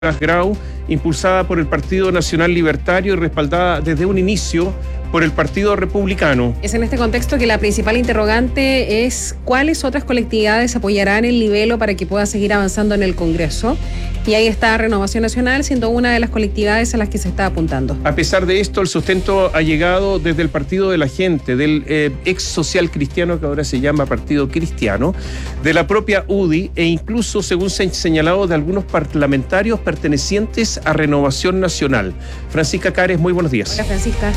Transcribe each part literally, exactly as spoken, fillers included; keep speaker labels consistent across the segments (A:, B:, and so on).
A: Grau, impulsada por el Partido Nacional Libertario y respaldada desde un inicio por el Partido Republicano.
B: Es en este contexto que la principal interrogante es cuáles otras colectividades apoyarán el libelo para que pueda seguir avanzando en el Congreso. Y ahí está Renovación Nacional, siendo una de las colectividades a las que se está apuntando.
A: A pesar de esto, el sustento ha llegado desde el Partido de la Gente, del eh, ex social cristiano, que ahora se llama Partido Cristiano, de la propia U D I e incluso, según se ha señalado, de algunos parlamentarios pertenecientes a Renovación Nacional. Francisca Cares, muy buenos días.
B: Hola, Francisca.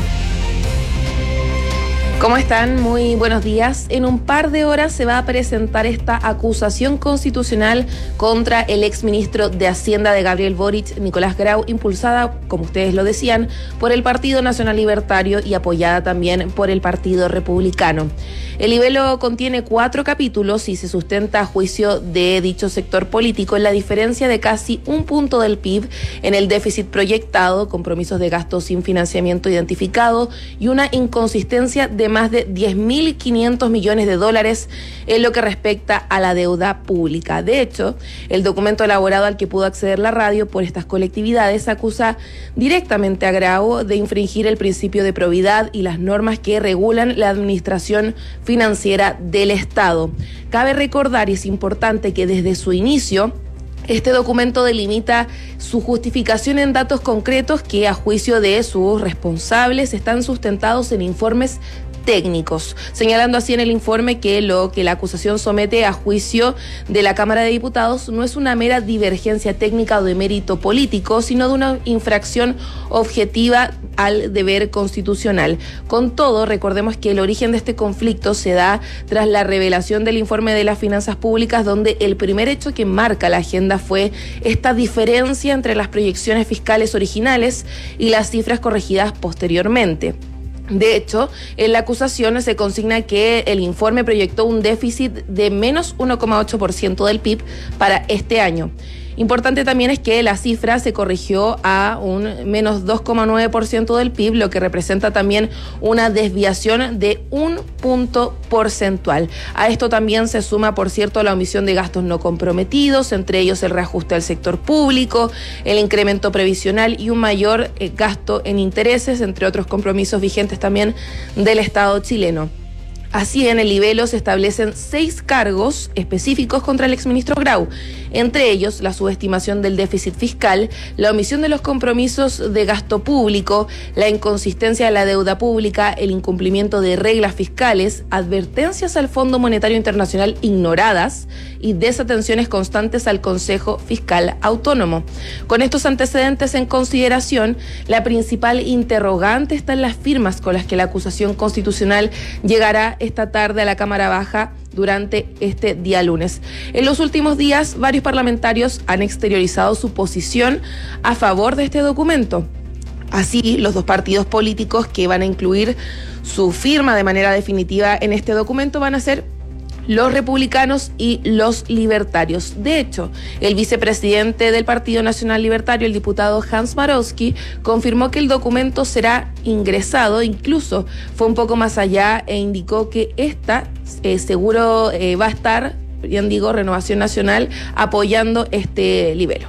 C: ¿Cómo están? Muy buenos días. En un par de horas se va a presentar esta acusación constitucional contra el exministro de Hacienda de Gabriel Boric, Nicolás Grau, impulsada, como ustedes lo decían, por el Partido Nacional Libertario y apoyada también por el Partido Republicano. El libelo contiene cuatro capítulos y se sustenta a juicio de dicho sector político en la diferencia de casi un punto del P I B en el déficit proyectado, compromisos de gasto sin financiamiento identificado y una inconsistencia de más de diez mil quinientos millones de dólares en lo que respecta a la deuda pública. De hecho, el documento elaborado al que pudo acceder la radio por estas colectividades acusa directamente a Grau de infringir el principio de probidad y las normas que regulan la administración financiera del Estado. Cabe recordar, y es importante, que desde su inicio este documento delimita su justificación en datos concretos que, a juicio de sus responsables, están sustentados en informes técnicos, señalando así en el informe que lo que la acusación somete a juicio de la Cámara de Diputados no es una mera divergencia técnica o de mérito político, sino de una infracción objetiva al deber constitucional. Con todo, recordemos que el origen de este conflicto se da tras la revelación del informe de las finanzas públicas, donde el primer hecho que marca la agenda fue esta diferencia entre las proyecciones fiscales originales y las cifras corregidas posteriormente. De hecho, en la acusación se consigna que el informe proyectó un déficit de menos uno coma ocho por ciento del P I B para este año. Importante también es que la cifra se corrigió a un menos dos coma nueve por ciento del P I B, lo que representa también una desviación de un punto porcentual. A esto también se suma, por cierto, la omisión de gastos no comprometidos, entre ellos el reajuste al sector público, el incremento previsional y un mayor eh, gasto en intereses, entre otros compromisos vigentes también del Estado chileno. Así, en el libelo se establecen seis cargos específicos contra el exministro Grau, entre ellos la subestimación del déficit fiscal, la omisión de los compromisos de gasto público, la inconsistencia de la deuda pública, el incumplimiento de reglas fiscales, advertencias al Fondo Monetario Internacional ignoradas y desatenciones constantes al Consejo Fiscal Autónomo. Con estos antecedentes en consideración, la principal interrogante está en las firmas con las que la acusación constitucional llegará esta tarde a la Cámara Baja durante este día lunes. En los últimos días, varios parlamentarios han exteriorizado su posición a favor de este documento. Así, los dos partidos políticos que van a incluir su firma de manera definitiva en este documento van a ser los republicanos y los libertarios. De hecho, el vicepresidente del Partido Nacional Libertario, el diputado Hans Marowski, confirmó que el documento será ingresado, incluso fue un poco más allá e indicó que esta eh, seguro eh, va a estar, bien digo, Renovación Nacional apoyando este libelo.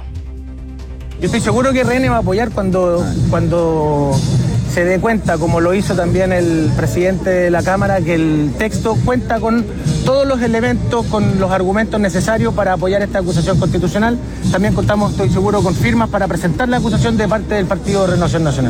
D: Yo estoy seguro que R N va a apoyar cuando, cuando se dé cuenta, como lo hizo también el presidente de la Cámara, que el texto cuenta con todos los elementos, con los argumentos necesarios para apoyar esta acusación constitucional. También contamos, estoy seguro, con firmas para presentar la acusación de parte del Partido de Renovación Nacional.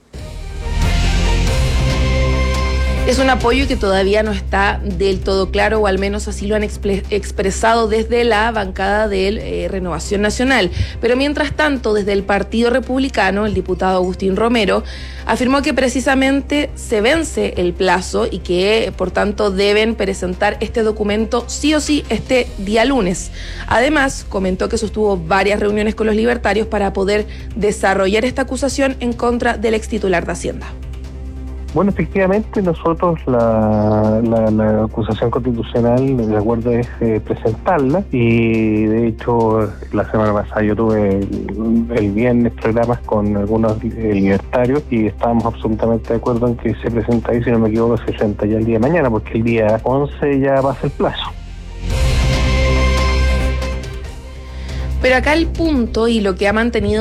C: Es un apoyo que todavía no está del todo claro, o al menos así lo han expre- expresado desde la bancada de eh, Renovación Nacional. Pero mientras tanto, desde el Partido Republicano, el diputado Agustín Romero afirmó que precisamente se vence el plazo y que, por tanto, deben presentar este documento sí o sí este día lunes. Además, comentó que sostuvo varias reuniones con los libertarios para poder desarrollar esta acusación en contra del ex titular de Hacienda.
E: Bueno, efectivamente, nosotros la, la, la acusación constitucional, de acuerdo, es eh, presentarla, y de hecho la semana pasada yo tuve el, el viernes programas con algunos eh, libertarios y estábamos absolutamente de acuerdo en que se presenta ahí, si no me equivoco, se presenta ya el día de mañana, porque el día once ya pasa el plazo.
C: Pero acá el punto y lo que ha mantenido